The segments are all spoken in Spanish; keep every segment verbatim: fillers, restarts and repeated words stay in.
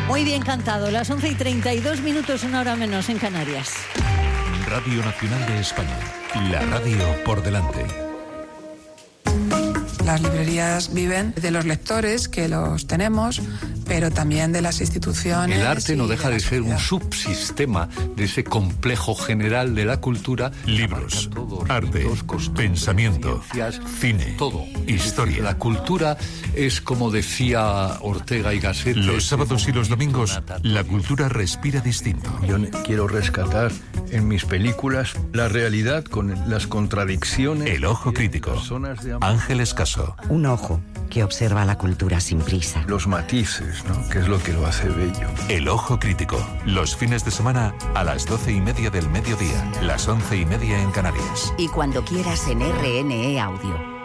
Muy bien cantado, las once y treinta y dos minutos, una hora menos en Canarias. Radio Nacional de España, la radio por delante. Las librerías viven de los lectores, que los tenemos, pero también de las instituciones. El arte no deja de, de ser un subsistema de ese complejo general de la cultura. Libros, Todos, arte, mitos, costumbres, pensamiento, ciencias, cine, todo. historia. La cultura es, como decía Ortega y Gasset, Los sábados y los domingos, la cultura respira distinto. Yo quiero rescatar en mis películas la realidad con las contradicciones. El ojo crítico. Ángel Escaso. Un ojo que observa la cultura sin prisa. Los matices, ¿no? Que es lo que lo hace bello. El ojo crítico. Los fines de semana a las doce y media del mediodía, las once y media en Canarias. Y cuando quieras en R N E Audio.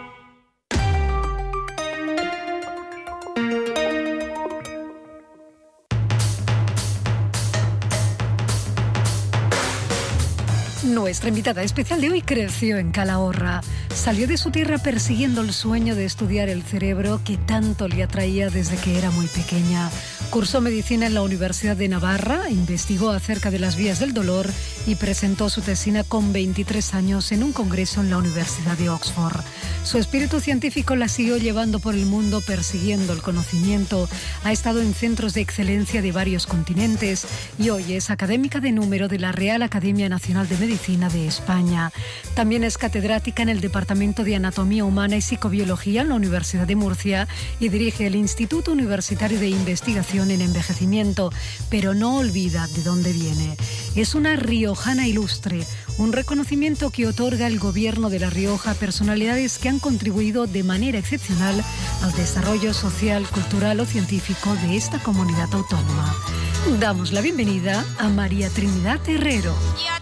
Nuestra invitada especial de hoy creció en Calahorra. Salió de su tierra persiguiendo el sueño de estudiar el cerebro que tanto le atraía desde que era muy pequeña. Cursó medicina en la Universidad de Navarra, investigó acerca de las vías del dolor y presentó su tesina con veintitrés años en un congreso en la Universidad de Oxford. Su espíritu científico la siguió llevando por el mundo persiguiendo el conocimiento. Ha estado en centros de excelencia de varios continentes y hoy es académica de número de la Real Academia Nacional de Medicina de España. También es catedrática en el Departamento de Anatomía Humana y Psicobiología en la Universidad de Murcia y dirige el Instituto Universitario de Investigación en Envejecimiento, pero no olvida de dónde viene. Es una riojana ilustre, un reconocimiento que otorga el Gobierno de La Rioja a personalidades que han contribuido de manera excepcional al desarrollo social, cultural o científico de esta comunidad autónoma. Damos la bienvenida a María Trinidad Herrero. Ya